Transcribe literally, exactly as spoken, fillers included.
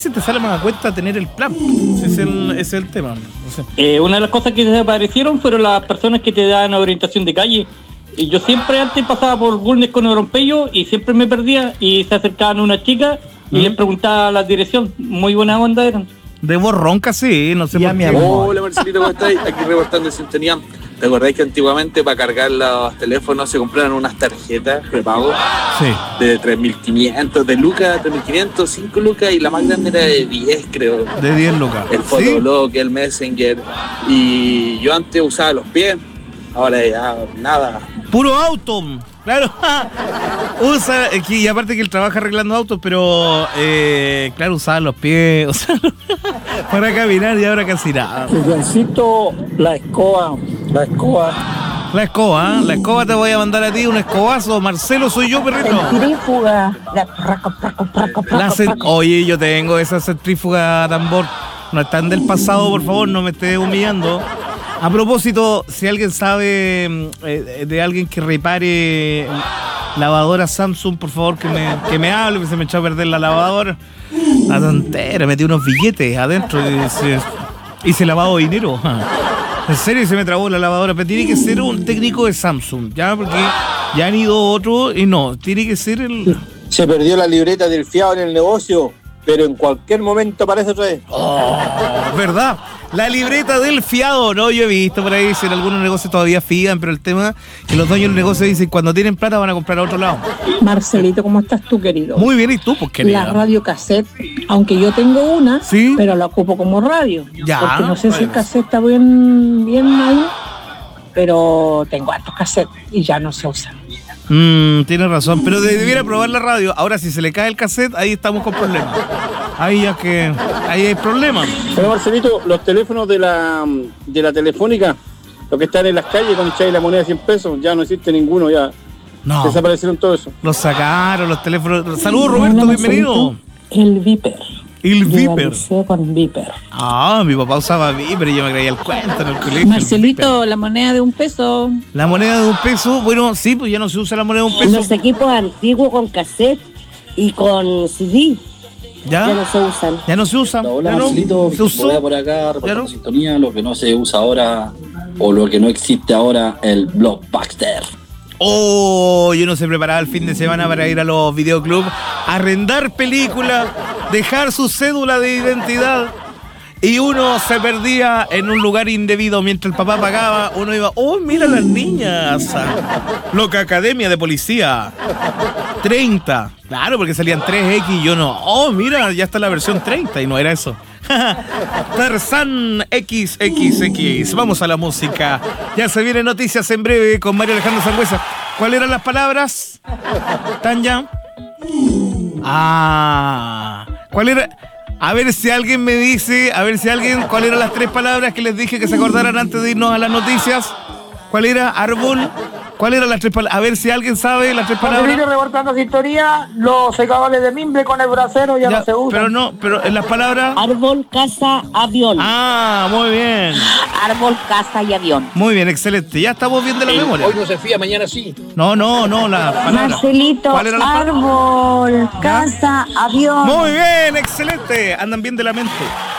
si te sale más a cuenta tener el plan. Ese es el, ese es el tema. No sé. Eh, una de las cosas que desaparecieron fueron las personas que te dan orientación de calle. Y yo siempre antes pasaba por Bulnes con Orompello y siempre me perdía y se acercaban una chica y ¿Mm? les preguntaba la dirección. Muy buena onda eran. De borrón casi, no sé ya por mi qué. amor. Hola Marcelito, ¿cómo estáis? Aquí reportando de sintonía. ¿Te acordáis que antiguamente para cargar los teléfonos se compraban unas tarjetas prepago? Sí. De tres mil quinientos, de lucas, tres mil quinientos, cinco lucas y la más grande era de diez, creo. De diez lucas. El Fotolog, ¿sí? El Messenger. Y yo antes usaba los pies, ahora ya nada. Puro auto, claro. Usa, y aparte que él trabaja arreglando autos, pero eh, claro, usaba los pies, o sea, para caminar y ahora casi nada. Juancito, la escoba, la escoba. La escoba, ¿eh? La escoba te voy a mandar a ti, un escobazo. Marcelo, soy yo, perrito. Centrífuga. La praco, praco, praco, praco, La cent- praco. Oye, yo tengo esa centrífuga tambor. No están del pasado, por favor, no me esté humillando. A propósito, si alguien sabe eh, de alguien que repare lavadora Samsung, por favor que me, que me hable, que se me echó a perder la lavadora. La tontera, metí unos billetes adentro y se, hice lavado de dinero. En serio, se me trabó la lavadora, pero tiene que ser un técnico de Samsung, ¿ya? Porque ya han ido otros y no, tiene que ser el... Se perdió la libreta del fiado en el negocio, pero en cualquier momento aparece otra vez. Oh, ¿verdad? La libreta del fiado, ¿no? Yo he visto por ahí si en algunos negocios todavía fían, pero el tema es que los dueños del negocio dicen cuando tienen plata van a comprar a otro lado. Marcelito, ¿cómo estás tú, querido? Muy bien, ¿y tú? Pues querida. La radio cassette, aunque yo tengo una, ¿sí? pero la ocupo como radio. Ya, porque no sé pues. si el cassette está bien, bien ahí, pero tengo hartos cassettes y ya no se usan. Mm, tienes razón, pero debiera probar la radio. Ahora, si se le cae el cassette, ahí estamos con problemas. Ahí ya que... ahí hay problemas. Pero Marcelito, los teléfonos de la de la telefónica, los que están en las calles con echáis la moneda de cien pesos, ya no existe ninguno, ya No. desaparecieron todo eso. Los sacaron, los teléfonos... Saludos, Roberto, Hola, bienvenido. Marcelito. El Viper. El Yo Viper. balanceo con Viper. Ah, mi papá usaba Viper y yo me creía el cuento en el colegio. Marcelito, la moneda de un peso. La moneda de un peso, bueno, sí, pues ya no se usa la moneda de un peso. Los equipos antiguos con cassette y con C D ¿Ya? ya no se usan. Ya no se usa. Hola ¿Ya no? Marcelito, ¿Se usó? voy a por acá, reportando ¿Ya no? sintonía, lo que no se usa ahora o lo que no existe ahora, el Blockbuster. Oh, yo no se preparaba el fin de semana para ir a los videoclubs, arrendar películas, dejar su cédula de identidad y uno se perdía en un lugar indebido mientras el papá pagaba. Uno iba, oh, mira las niñas, loca academia de policía, treinta, claro, porque salían tres equis y yo no, oh, mira, ya está la versión treinta y no era eso. Tarzán equis equis equis. Vamos a la música. Ya se vienen noticias en breve con Mario Alejandro Sangüesa. ¿Cuáles eran las palabras? Tanya. Ah. ¿Cuál era? A ver si alguien me dice, a ver si alguien, ¿cuáles eran las tres palabras que les dije que se acordaran antes de irnos a las noticias? ¿Cuál era? Árbol. ¿Cuáles eran las tres palabras? A ver si alguien sabe las tres palabras. Marcelito, reportando sintonía, los secadores de mimbre con el brasero ya, Ya, no se usan. pero no, pero en las palabras. Árbol, casa, avión. Ah, muy bien. Árbol, casa y avión. Muy bien, excelente. Ya estamos bien de la memoria. Hoy no se fía, mañana sí. No, no, no, la palabra. Marcelito, ¿Cuál era la palabra? árbol, casa, avión. Muy bien, excelente. Andan bien de la mente.